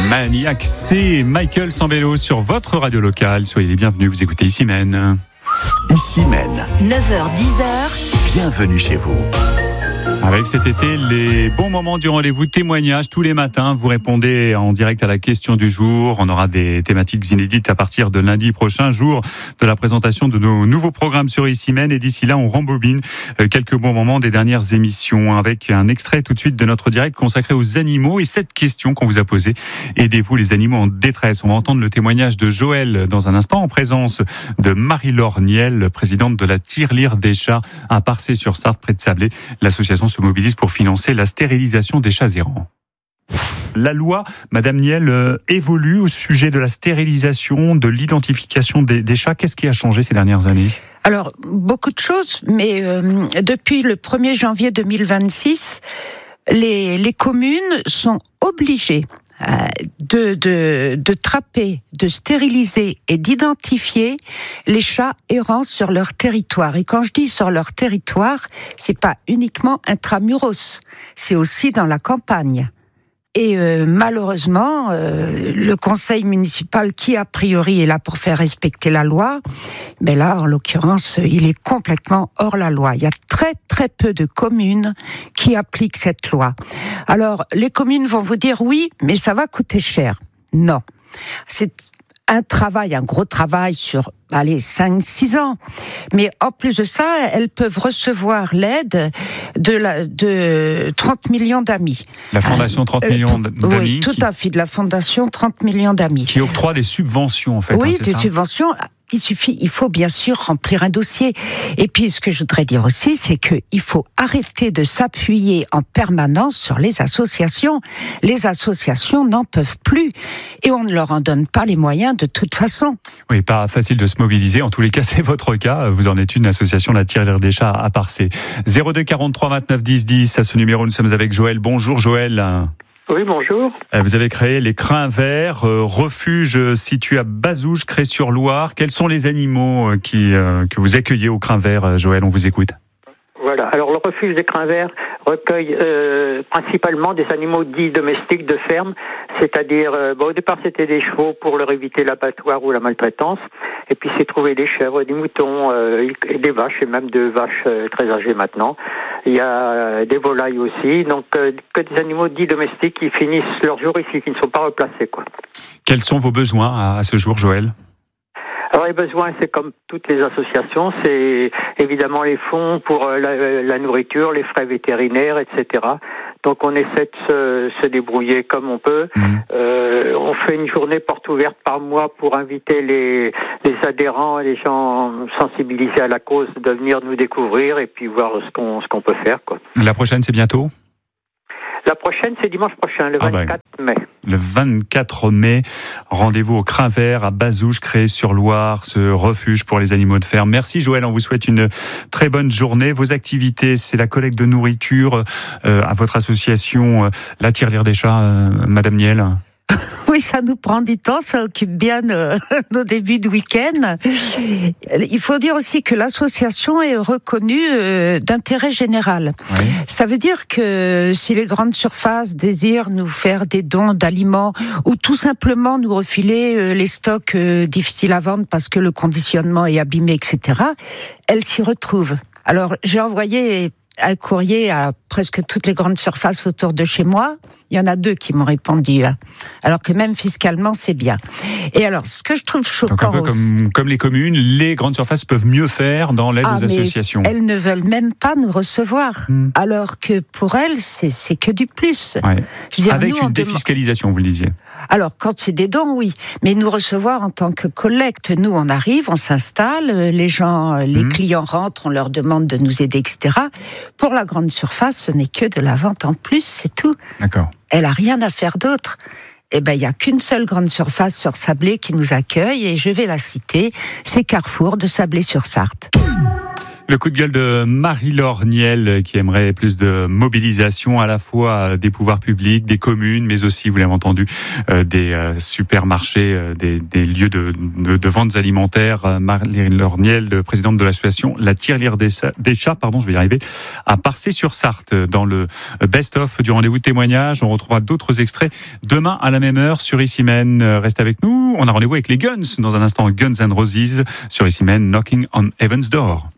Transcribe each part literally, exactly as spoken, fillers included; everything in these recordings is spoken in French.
Maniac, c'est Michael Sambello sur votre radio locale. Soyez les bienvenus, vous écoutez Ici Mène. Ici Mène. neuf heures dix heures. Bienvenue chez vous. Avec cet été, les bons moments du rendez-vous témoignages tous les matins. Vous répondez en direct à la question du jour. On aura des thématiques inédites à partir de lundi prochain, jour de la présentation de nos nouveaux programmes sur Ici Mène. Et d'ici là, on rembobine quelques bons moments des dernières émissions avec un extrait tout de suite de notre direct consacré aux animaux et cette question qu'on vous a posée. Aidez-vous les animaux en détresse? On va entendre le témoignage de Joël dans un instant en présence de Marie-Laure Niel, présidente de la Tirelire des chats à Parçay-sur-Sarthe près de Sablé. L'association se mobilise pour financer la stérilisation des chats errants. La loi, Madame Niel, euh, évolue au sujet de la stérilisation, de l'identification des, des chats. Qu'est-ce qui a changé ces dernières années? Alors, beaucoup de choses, mais euh, depuis le premier janvier deux mille vingt-six, les, les communes sont obligées euh, de, de, de trapper, de stériliser et d'identifier les chats errants sur leur territoire. Et quand je dis sur leur territoire, c'est pas uniquement intramuros, c'est aussi dans la campagne. Et euh, malheureusement, euh, le conseil municipal, qui a priori est là pour faire respecter la loi, ben là, en l'occurrence, il est complètement hors la loi. Il y a très très peu de communes qui appliquent cette loi. Alors, les communes vont vous dire oui, mais ça va coûter cher. Non. C'est un travail, un gros travail sur, allez, cinq six ans. Mais en plus de ça, elles peuvent recevoir l'aide de, la, de trente millions d'amis. La Fondation trente Euh, millions pour- d'amis. Oui, tout qui, à fait, de la Fondation trente millions d'amis. qui octroie des subventions, en fait. Oui, hein, c'est des ça subventions. Il suffit, il faut bien sûr remplir un dossier. Et puis, ce que je voudrais dire aussi, c'est qu'il faut arrêter de s'appuyer en permanence sur les associations. Les associations n'en peuvent plus. Et on ne leur en donne pas les moyens de toute façon. Oui, pas facile de se mobiliser. En tous les cas, c'est votre cas. Vous en êtes une association, la Tirelire des chats à Parçay. zéro deux quarante-trois vingt-neuf dix dix. À ce numéro, nous sommes avec Joël. Bonjour, Joël. Oui, bonjour. Vous avez créé les Crins Verts, euh, refuge situé à Bazouges, Cré-sur-Loire. Quels sont les animaux euh, qui, euh, que vous accueillez aux Crins Verts, euh, Joël? On vous écoute. Voilà. Alors, le refuge des Crins Verts recueille euh, principalement des animaux dits domestiques de ferme, c'est-à-dire, euh, bon, au départ, c'était des chevaux pour leur éviter l'abattoir ou la maltraitance, et puis c'est trouvé des chèvres, des moutons, euh, et des vaches, et même de vaches euh, très âgées maintenant. Il y a euh, des volailles aussi, donc euh, que des animaux dits domestiques qui finissent leur jour ici, qui ne sont pas replacés, quoi. Quels sont vos besoins à, à ce jour, Joël? Alors les besoins, c'est comme toutes les associations, c'est évidemment les fonds pour la, la nourriture, les frais vétérinaires, et cetera. Donc on essaie de se, se débrouiller comme on peut. Mmh. Euh, on fait une journée porte ouverte par mois pour inviter les, les adhérents, les gens sensibilisés à la cause de venir nous découvrir et puis voir ce qu'on, ce qu'on peut faire, quoi. La prochaine, c'est bientôt? La prochaine, c'est dimanche prochain, le vingt-quatre ah ben, mai. Le vingt-quatre mai, rendez-vous au Crins Verts à Bazouges, Cré-sur-Loire, ce refuge pour les animaux de ferme. Merci Joël, on vous souhaite une très bonne journée. Vos activités, c'est la collecte de nourriture euh, à votre association, euh, la Tirelire des chats, euh, Madame Niel. Oui, ça nous prend du temps, ça occupe bien nos, nos débuts de week-end. Il faut dire aussi que l'association est reconnue euh, d'intérêt général. Oui. Ça veut dire que si les grandes surfaces désirent nous faire des dons d'aliments ou tout simplement nous refiler euh, les stocks euh, difficiles à vendre parce que le conditionnement est abîmé, et cetera, elles s'y retrouvent. Alors, j'ai envoyé un courrier à presque toutes les grandes surfaces autour de chez moi. Il y en a deux qui m'ont répondu, hein. Alors que même fiscalement, c'est bien. Et alors, ce que je trouve choquant... Donc un peu aussi, comme, comme les communes, les grandes surfaces peuvent mieux faire dans l'aide ah, aux associations. Elles ne veulent même pas nous recevoir, hmm. alors que pour elles, c'est, c'est que du plus. Ouais. Je veux dire, avec nous, une défiscalisation, vous le disiez. Alors, quand c'est des dons, oui. Mais nous recevoir en tant que collecte, nous, on arrive, on s'installe, les gens, les mmh. clients rentrent, on leur demande de nous aider, et cetera. Pour la grande surface, ce n'est que de la vente en plus, c'est tout. D'accord. Elle a rien à faire d'autre. Eh ben, il y a qu'une seule grande surface sur Sablé qui nous accueille, et je vais la citer, c'est Carrefour de Sablé-sur-Sarthe. Le coup de gueule de Marie-Laure Niel qui aimerait plus de mobilisation à la fois des pouvoirs publics, des communes, mais aussi, vous l'avez entendu, euh, des euh, supermarchés, euh, des, des lieux de, de, de ventes alimentaires. Marie-Laure Niel, présidente de l'association La Tirelire des, des Chats, pardon, je vais y arriver, à Parçay-sur-Sarthe. Dans le best-of du rendez-vous de témoignage, on retrouvera d'autres extraits demain à la même heure sur Ici Même. Reste avec nous. On a rendez-vous avec les Guns dans un instant. Guns N' Roses sur Ici Même, Knocking on Heaven's Door.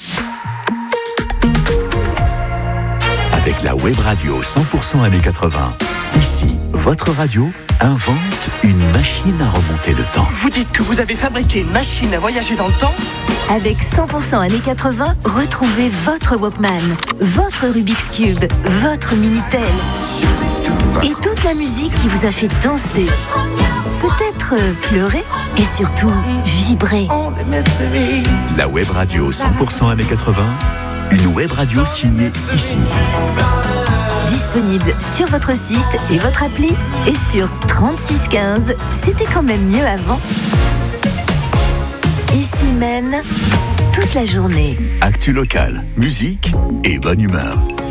Avec la web radio cent pour cent années quatre-vingts, ici, votre radio invente une machine à remonter le temps. Vous dites que vous avez fabriqué une machine à voyager dans le temps ? Avec cent pour cent années quatre-vingts, retrouvez votre Walkman, votre Rubik's Cube, votre Minitel et toute la musique qui vous a fait danser, peut-être pleurer et surtout vibrer. La web radio cent pour cent années quatre-vingts, une web radio signée ici. Disponible sur votre site et votre appli et sur trente-six quinze. C'était quand même mieux avant. Ici même, toute la journée. Actu local, musique et bonne humeur.